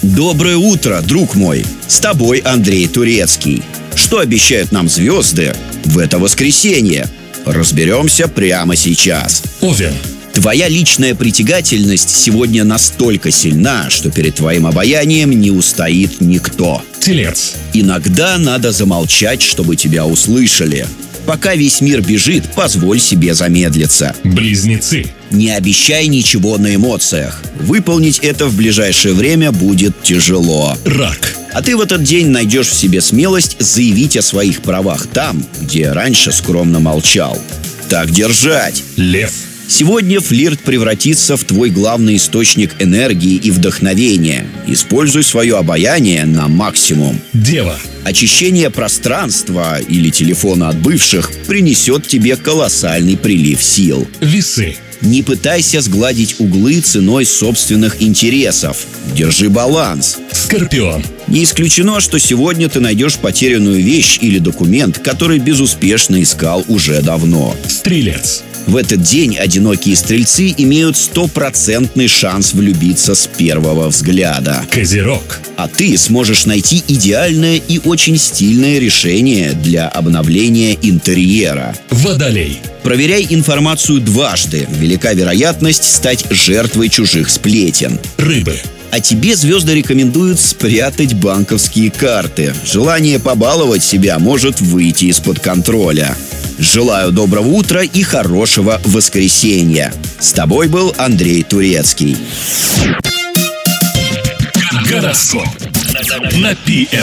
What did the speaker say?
Доброе утро, друг мой! С тобой Андрей Турецкий. Что обещают нам звезды в это воскресенье? Разберемся прямо сейчас. Овен. Твоя личная притягательность сегодня настолько сильна, что перед твоим обаянием не устоит никто. Телец. Иногда надо замолчать, чтобы тебя услышали. Пока весь мир бежит, позволь себе замедлиться. Близнецы. Не обещай ничего на эмоциях. Выполнить это в ближайшее время будет тяжело. Рак. А ты в этот день найдешь в себе смелость заявить о своих правах там, где раньше скромно молчал. Так держать! Лев. Сегодня флирт превратится в твой главный источник энергии и вдохновения. Используй свое обаяние на максимум. Дева. Очищение пространства или телефона от бывших принесет тебе колоссальный прилив сил. Весы. Не пытайся сгладить углы ценой собственных интересов. Держи баланс. Скорпион. Не исключено, что сегодня ты найдешь потерянную вещь или документ, который безуспешно искал уже давно. Стрелец. В этот день одинокие стрельцы имеют 100% шанс влюбиться с первого взгляда. Козерог. А ты сможешь найти идеальное и очень стильное решение для обновления интерьера. Водолей. Проверяй информацию дважды. Велика вероятность стать жертвой чужих сплетен. Рыбы. А тебе звезды рекомендуют спрятать банковские карты. Желание побаловать себя может выйти из-под контроля. Желаю доброго утра и хорошего воскресенья. С тобой был Андрей Турецкий. Гороскоп на PM.